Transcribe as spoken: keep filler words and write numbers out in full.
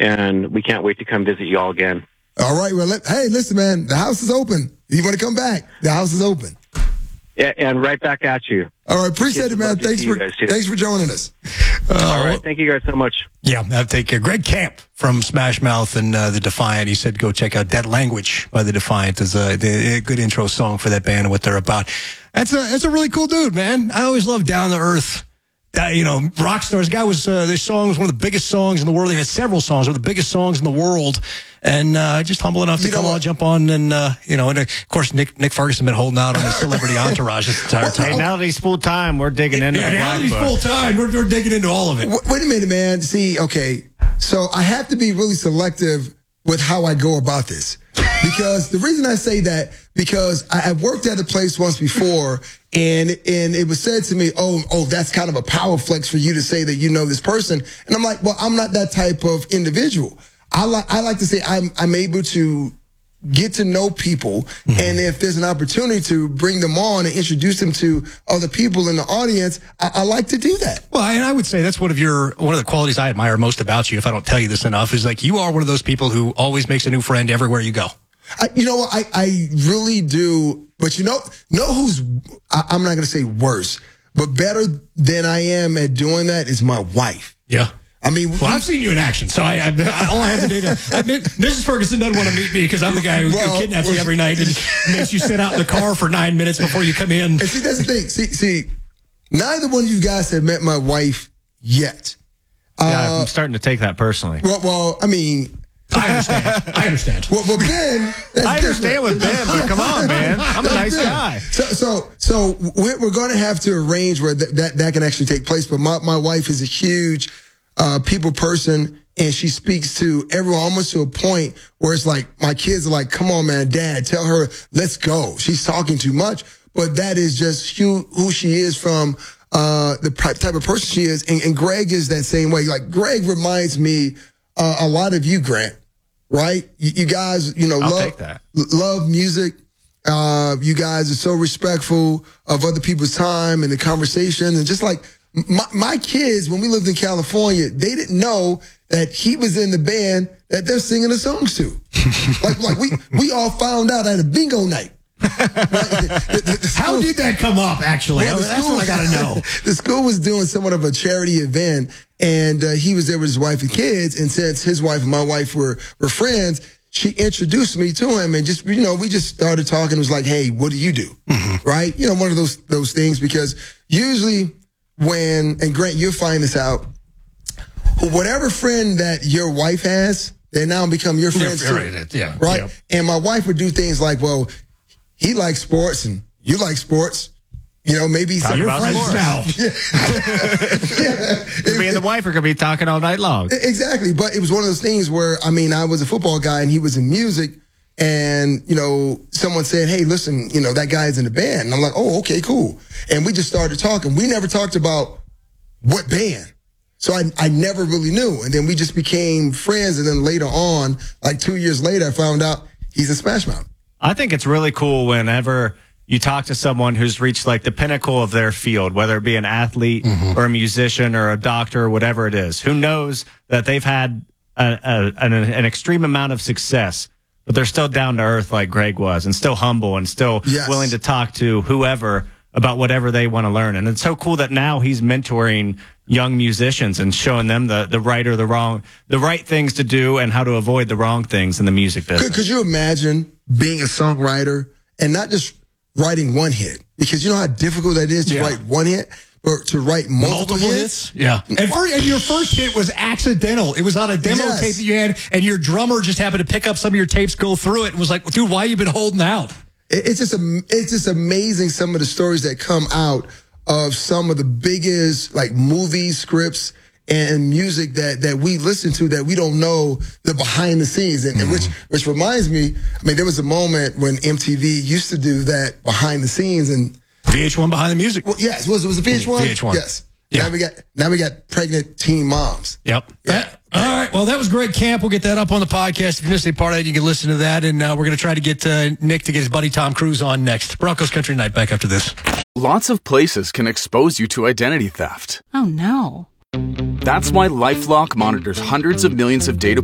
and we can't wait to come visit you all again. All right. Well, let, hey, listen, man, the house is open. You want to come back? The house is open. Yeah, and right back at you. All right. Appreciate Kids it, man. love to Thanks see for you guys, too. thanks for joining us. Uh, All right. Thank you guys so much. Yeah, uh, take care. Greg Camp from Smash Mouth and uh, the Defiant. He said go check out That Language by the Defiant. It's a, a good intro song for that band and what they're about. That's a that's a really cool dude, man. I always love down to earth. Uh, you know, rock stars. Guy was uh, this song was one of the biggest songs in the world. He had several songs, one of the biggest songs in the world, and uh, just humble enough to You come know on, what? jump on, and uh, you know, and of course Nick Nick Ferguson been holding out on his celebrity entourage this entire Hey, time. now that he's full time, we're digging into Yeah, the now Black that he's Book. full time, we're, we're digging into all of it. W- Wait a minute, man. See, okay. So I have to be really selective with how I go about this. Because the reason I say that, because I, I worked at a place once before, and and it was said to me, oh, oh, that's kind of a power flex for you to say that you know this person. And I'm like, well, I'm not that type of individual. I like I like to say I'm I'm able to get to know people, mm-hmm. and if there's an opportunity to bring them on and introduce them to other people in the audience, I, I like to do that. Well, and I would say that's one of your one of the qualities I admire most about you. If I don't tell you this enough, is like you are one of those people who always makes a new friend everywhere you go. I, you know what? I, I really do. But you know, know who's, I, I'm not going to say worse, but better than I am at doing that is my wife. Yeah. I mean, well, I've seen you in action, so I, I, all I have to do to admit, Missus Ferguson doesn't want to meet me because I'm the guy who, well, who kidnaps well, you every night and makes you sit out in the car for nine minutes before you come in. And see, that's the thing. See, see, neither one of you guys have met my wife yet. Yeah, uh, I'm starting to take that personally. Well, well, I mean, I understand. I understand. Well, well Ben, that's I understand different. with Ben, but come on, man. I'm a nice guy. So, so, so we're, we're going to have to arrange where th- that that can actually take place. But my, my wife is a huge uh, people person, and she speaks to everyone almost to a point where it's like my kids are like, "Come on, man, Dad, tell her let's go." She's talking too much, but that is just who who she is from. Uh, the type of person she is, and, and Greg is that same way. Like Greg reminds me uh, a lot of you, Grant. Right? You, you guys, you know, I'll love take that. love music. Uh, you guys are so respectful of other people's time and the conversation, and just like my, my kids, when we lived in California, they didn't know that he was in the band that they're singing the songs to. like, like we we all found out at a bingo night. Right? The, the, the school, How did that come up, actually? well, That's what I got to know. The school was doing somewhat of a charity event, and uh, he was there with his wife and kids. And since his wife and my wife were, were friends, she introduced me to him. And just, you know, we just started talking. It was like, hey, what do you do? Mm-hmm. Right? You know, one of those those things, because usually when, and Grant, you'll find this out, whatever friend that your wife has, they now become your friends too. Right, yeah. Right? Yep. And my wife would do things like, well, he likes sports and you like sports. You know, maybe Talk some about friends sports. now. yeah. Me and the wife are going to be talking all night long. Exactly. But it was one of those things where, I mean, I was a football guy and he was in music, and, you know, someone said, hey, listen, you know, that guy's in the band. And I'm like, oh, okay, cool. And we just started talking. We never talked about what band. So I, I never really knew. And then we just became friends. And then later on, like two years later, I found out he's in Smash Mouth. I think it's really cool whenever you talk to someone who's reached like the pinnacle of their field, whether it be an athlete mm-hmm. or a musician or a doctor or whatever it is, who knows that they've had a, a, an, an extreme amount of success, but they're still down to earth like Greg was, and still humble and still yes. willing to talk to whoever about whatever they want to learn. And it's so cool that now he's mentoring young musicians and showing them the, the right or the wrong, the right things to do and how to avoid the wrong things in the music business. Could, could you imagine being a songwriter and not just writing one hit? Because you know how difficult that is to Yeah. write one hit, or to write multiple, Multiple hits? hits? Yeah. And, for, and your first hit was accidental. It was on a demo Yes. tape that you had, and your drummer just happened to pick up some of your tapes, go through it, and was like, dude, why you been holding out? It, it's just am- it's just amazing some of the stories that come out of some of the biggest like movie scripts and music that, that we listen to that we don't know the behind the scenes. And, and which, which reminds me, I mean, there was a moment when M T V used to do that behind the scenes, and V H one behind the music. well, yes, was it was a V H one? V H one. Yes. Yeah. Now we got now we got pregnant teen moms. Yep. Yeah. All right. Well, that was Greg Camp. We'll get that up on the podcast. If you missed any part of it, you can listen to that. And uh, we're going to try to get uh, Nick to get his buddy Tom Cruise on next. Broncos Country Night back after this. Lots of places can expose you to identity theft. Oh, no. That's why LifeLock monitors hundreds of millions of data